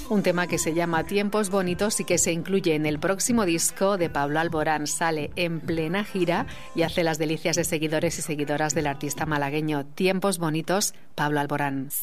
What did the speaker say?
Un tema que se llama Tiempos Bonitos y que se incluye en el próximo disco de Pablo Alborán. Sale en plena gira y hace las delicias de seguidores y seguidoras del artista malagueño. Tiempos Bonitos, Pablo Alborán.